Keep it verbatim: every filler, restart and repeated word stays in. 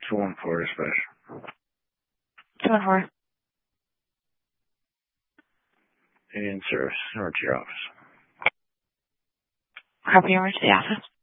two one four dispatch. two one four. Indian service, over to your office. Copy over to the office.